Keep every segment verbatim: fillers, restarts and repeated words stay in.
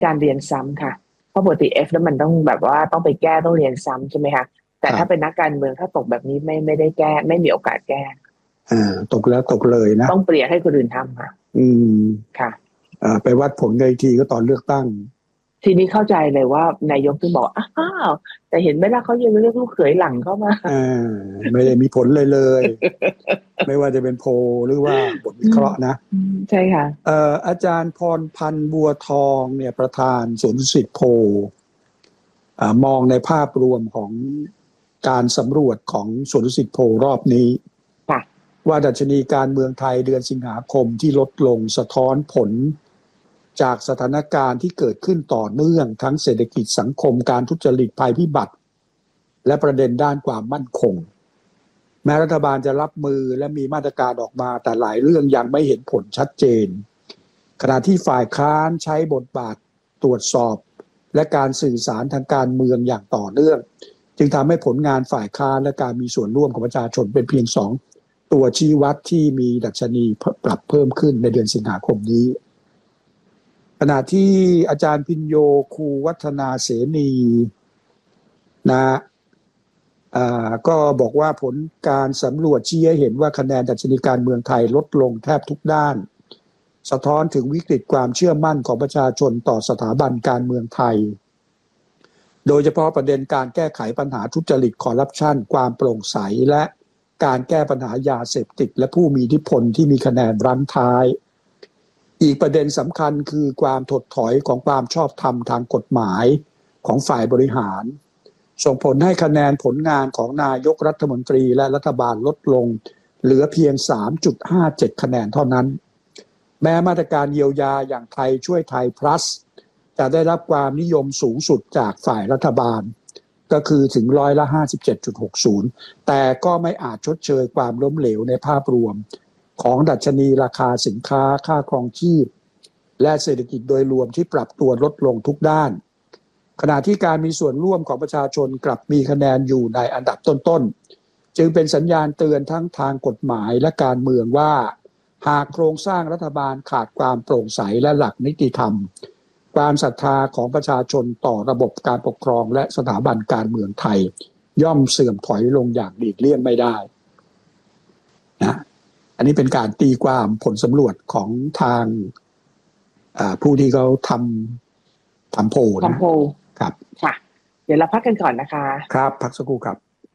การเรียนซ้ำค่ะเพราะปกติ F แล้วมันต้องแบบว่าต้องไปแก้ต้องเรียนซ้ำใช่ไหมคะแต่ถ้าเป็นนักการเมืองถ้าตกแบบนี้ไม่ไม่ได้แก้ไม่มีโอกาสแก้อ่าตกแล้วตกเลยนะต้องเปลี่ยนให้คนอื่นทำค่ะอืมค่ะอ่าไปวัดผลกันอีกทีก็ตอนเลือกตั้งทีนี้เข้าใจเลยว่านายกถึงบอกอ้าวแต่เห็นไหมล่ะเขายังเลือกลูกเขยหลังเข้ามาอ่าไม่ได้มีผลเลยเลย ไม่ว่าจะเป็นโพลหรือว่าบทวิเคราะห์นะใช่ค่ะเอ่ออาจารย์พรพันธ์บัวทองเนี่ยประธานสวนดุสิตโพลอ่ามองในภาพรวมของการสำรวจของสวนดุสิตโพลรอบนี้ว่าดัชนีการเมืองไทยเดือนสิงหาคมที่ลดลงสะท้อนผลจากสถานการณ์ที่เกิดขึ้นต่อเนื่องทั้งเศรษฐกิจสังคมการทุจริตภัยพิบัติและประเด็นด้านความมั่นคงแม้รัฐบาลจะรับมือและมีมาตรการออกมาแต่หลายเรื่องยังไม่เห็นผลชัดเจนขณะที่ฝ่ายค้านใช้บทบาทตรวจสอบและการสื่อสารทางการเมืองอย่างต่อเนื่องจึงทำให้ผลงานฝ่ายค้านและการมีส่วนร่วมของประชาชนเป็นเพียงสองตัวชี้วัดที่มีดัชนีปรับเพิ่มขึ้นในเดือนสิงหาคมนี้ขณะที่อาจารย์พิญโยคูวัฒนาเสนีนะอ่าก็บอกว่าผลการสำรวจชี้ให้เห็นว่าคะแนนดัชนีการเมืองไทยลดลงแทบทุกด้านสะท้อนถึงวิกฤตความเชื่อมั่นของประชาชนต่อสถาบันการเมืองไทยโดยเฉพาะประเด็นการแก้ไขปัญหาทุจริตคอร์รัปชันความโปร่งใสและการแก้ปัญหายาเสพติดและผู้มีอิทธิพลที่มีคะแนนรั้งท้ายอีกประเด็นสำคัญคือความถดถอยของความชอบธรรมทางกฎหมายของฝ่ายบริหารส่งผลให้คะแนนผลงานของนายกรัฐมนตรีและรัฐบาลลดลงเหลือเพียง สามจุดห้าเจ็ด คะแนนเท่านั้นแม้มาตรการเยียวยาอย่างไทยช่วยไทย plus จะได้รับความนิยมสูงสุดจากฝ่ายรัฐบาลก็คือถึงร้อยละ ห้าสิบเจ็ดจุดหกศูนย์ แต่ก็ไม่อาจชดเชยความล้มเหลวในภาพรวมของดัชนีราคาสินค้าค่าครองชีพและเศรษฐกิจโดยรวมที่ปรับตัวลดลงทุกด้านขณะที่การมีส่วนร่วมของประชาชนกลับมีคะแนนอยู่ในอันดับต้นๆจึงเป็นสัญญาณเตือนทั้งทางกฎหมายและการเมืองว่าหากโครงสร้างรัฐบาลขาดความโปร่งใสและหลักนิติธรรมความศรัทธาของประชาชนต่อระบบการปกครองและสถาบันการเมืองไทยย่อมเสื่อมถอยลงอย่างหลีกเลี่ยงไม่ได้นะอันนี้เป็นการตีความผลสำรวจของทางผู้ที่เขาทำทำโพลนะทำโพลครับค่ะเดี๋ยวเราพักกันก่อนนะคะครับพักสักครู่ครับ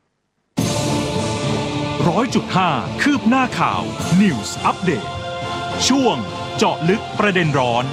ร้อยจุดห้า คืบหน้าข่าว News Update ช่วงเจาะลึกประเด็นร้อน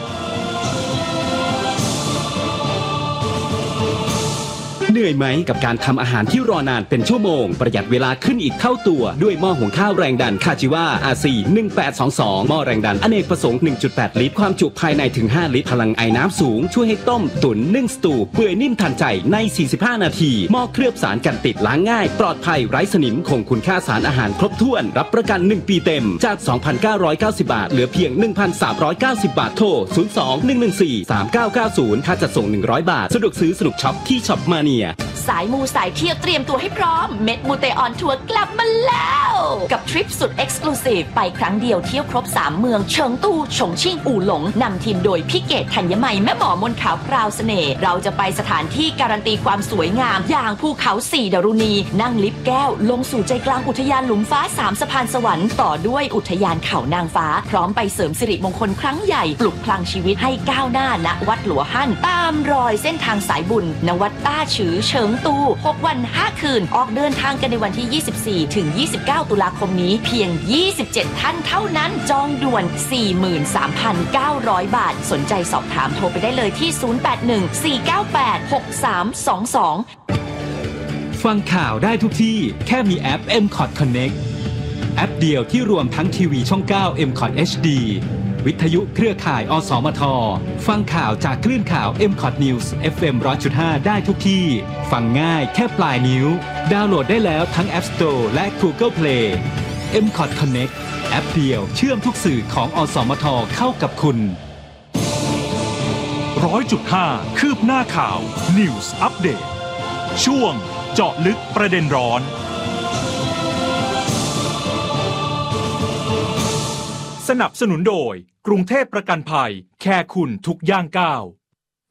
เหนื่อยไหมกับการทำอาหารที่รอนานเป็นชั่วโมงประหยัดเวลาขึ้นอีกเท่าตัวด้วยหม้อหุงข้าวแรงดันคาจิวา อาร์ ซี หนึ่งแปดสองสอง หม้อแรงดันอเนกประสงค์ หนึ่งจุดแปด ลิตรความจุภายในถึงห้าลิตรพลังไอน้ำสูงช่วยให้ต้มตุ๋นนึ่งสตูเปื่อยนิ่มทันใจในสี่สิบห้านาทีหม้อเคลือบสารกันติดล้างง่ายปลอดภัยไร้สนิมคงคุณค่าสารอาหารครบถ้วนรับประกันหนึ่งปีเต็มจาก สองพันเก้าร้อยเก้าสิบ บาทเหลือเพียง หนึ่งพันสามร้อยเก้าสิบ บาทโทรศูนย์ สอง หนึ่ง หนึ่ง สี่ สาม เก้า เก้า ศูนย์ค่าจัดส่งหนึ่งร้อยบาทสะดวกซื้อสนุกช็อปที่ช็อปมาเนียสายมูสายเที่ยวเตรียมตัวให้พร้อมเม็ดมูเตออนทัวร์กลับมาแล้วกับทริปสุดเอ็กซ์คลูซีฟไปครั้งเดียวเที่ยวครบสามเมืองเฉิงตูฉงชิ่งอู่หลงนำทีมโดยพี่เกศธัญไมยแม่หมอมนขาวพราวเสน่ห์เราจะไปสถานที่การันตีความสวยงามอย่างภูเขาสี่ดารุณีนั่งลิฟต์แก้วลงสู่ใจกลางอุทยานหลุมฟ้าสามสะพานสวรรค์ต่อด้วยอุทยานเขานางฟ้าพร้อมไปเสริมสิริมงคลครั้งใหญ่ปลุกพลังชีวิตให้ก้าวหน้าณวัดหลัวฮั่นตามรอยเส้นทางสายบุญณวัดต้าฉือเฉิงตูหกวันห้าคืนออกเดินทางกันในวันที่ยี่สิบสี่ถึงยี่สิบเก้าตุลาคมนี้เพียงยี่สิบเจ็ดท่านเท่านั้นจองด่วน สี่หมื่นสามพันเก้าร้อย บาทสนใจสอบถามโทรไปได้เลยที่ศูนย์ แปด หนึ่ง สี่ เก้า แปด หก สาม สอง สองฟังข่าวได้ทุกที่แค่มีแอป เอ็ม คอท Connect แอปเดียวที่รวมทั้งทีวีช่องเก้า เอ็ม คอท เอช ดี วิทยุเครือข่ายอสมทฟังข่าวจากคลื่นข่าว เอ็ม คอท News เอฟ เอ็ม หนึ่งร้อยจุดห้า ได้ทุกที่ฟังง่ายแค่ปลายนิ้วดาวน์โหลดได้แล้วทั้ง App Store และ Google Play เอ็ม คอท Connect แอปเดียวเชื่อมทุกสื่อของอสมทเข้ากับคุณร้อยจุดห้า คืบหน้าข่าว News Update ช่วงเจาะลึกประเด็นร้อนสนับสนุนโดยกรุงเทพประกันภัยแคร์คุณทุกย่างก้าว